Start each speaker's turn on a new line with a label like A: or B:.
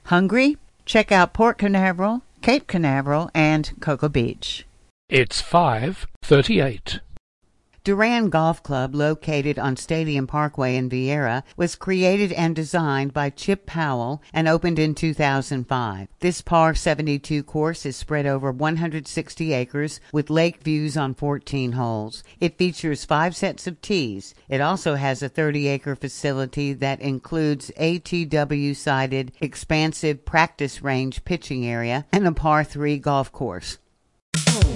A: Hungry? Check out Port Canaveral, Cape Canaveral, and Cocoa Beach.
B: It's 5:38.
A: Duran Golf Club, located on Stadium Parkway in Viera, was created and designed by Chip Powell and opened in 2005. This par 72 course is spread over 160 acres with lake views on 14 holes. It features 5 sets of tees. It also has a 30-acre facility that includes ATW-sided expansive practice range pitching area and a par 3 golf course.